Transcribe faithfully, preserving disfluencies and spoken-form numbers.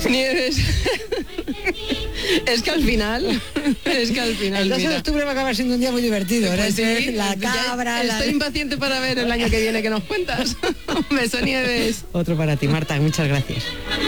Nieves. Es que al final, es que al final. El doce de octubre va a acabar siendo un día muy divertido, ¿no? Pues sí, la cabra. Ya estoy la... impaciente para ver el año que viene que nos cuentas. Un beso, Nieves. Otro para ti, Marta, muchas gracias.